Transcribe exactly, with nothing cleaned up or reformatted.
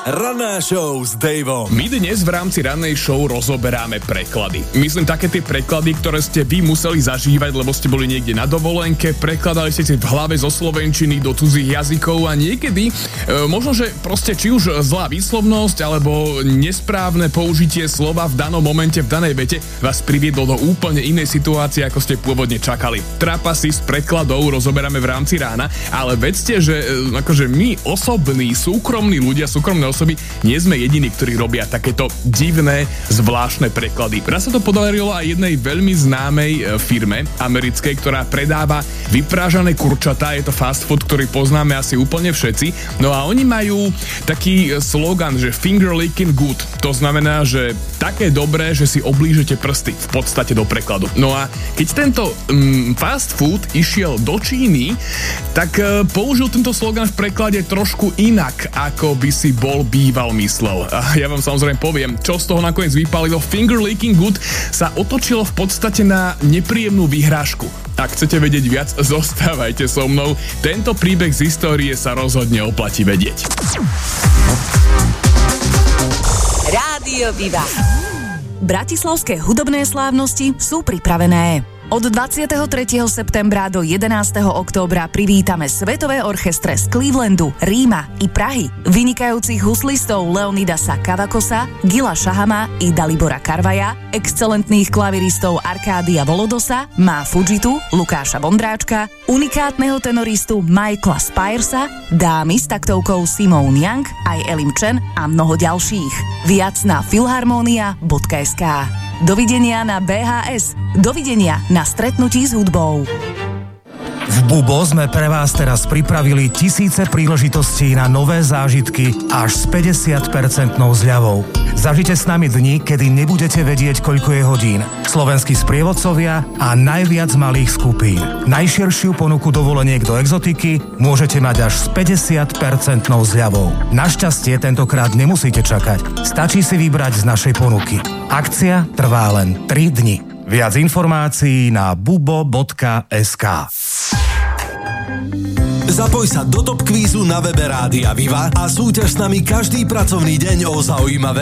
Ranná show s Davom. My dnes v rámci rannej show rozoberáme preklady. Myslím také tie preklady, ktoré ste vy museli zažívať, lebo ste boli niekde na dovolenke, prekladali ste si v hlave zo slovenčiny do cudzích jazykov a niekedy, e, možno, že proste či už zlá výslovnosť alebo nesprávne použitie slova v danom momente, v danej vete vás priviedlo do úplne inej situácie, ako ste pôvodne čakali. Trapasy z prekladov rozoberáme v rámci rána, ale vedzte, že e, akože my osobní, súkromní ľudia, súkromné osoby, nie sme jediní, ktorí robia takéto divné, zvláštne preklady. Raz sa to podarilo aj jednej veľmi známej e, firme americkej, ktorá predáva vyprážané kurčatá. Je to fast food, ktorý poznáme asi úplne všetci. No a oni majú taký slogan, že finger licking good. To znamená, že také dobré, že si oblížete prsty v podstate do prekladu. No a keď tento mm, fast food išiel do Číny, tak e, použil tento slogan v preklade trošku inak, ako by si bol býval myslel. A ja vám samozrejme poviem, čo z toho nakoniec vypálilo. Finger licking good sa otočilo v podstate na nepríjemnú vyhrážku. Ak chcete vedieť viac, zostávajte so mnou. Tento príbeh z histórie sa rozhodne oplatí vedieť. Rádio Viva. Bratislavské hudobné slávnosti sú pripravené. Od dvadsiateho tretieho septembra do jedenásteho októbra privítame svetové orchestre z Clevelandu, Ríma i Prahy, vynikajúcich huslistov Leonidasa Kavakosa, Gila Šahama i Dalibora Karvaja, excelentných klaviristov Arkádia Volodosa, Má Fujitu, Lukáša Vondráčka, unikátneho tenoristu Michaela Spiresa, dámy s taktovkou Simone Young, aj Elim Chen a mnoho ďalších. Viac na filharmonia bodka es ká. Dovidenia na bé há es. Dovidenia na stretnutí s hudbou. V Bubo sme pre vás teraz pripravili tisíce príležitostí na nové zážitky až s päťdesiat percent zľavou. Zažite s nami dni, kedy nebudete vedieť, koľko je hodín. Slovenskí sprievodcovia a najviac malých skupín. Najširšiu ponuku dovoleniek do exotiky môžete mať až s päťdesiat percent zľavou. Našťastie tentokrát nemusíte čakať. Stačí si vybrať z našej ponuky. Akcia trvá len tri dni. Viac informácií na bubo bodka es ká. Zapoj sa do Top Kvízu na webe Rádia Viva a súťaž s nami každý pracovný deň o zaujímavé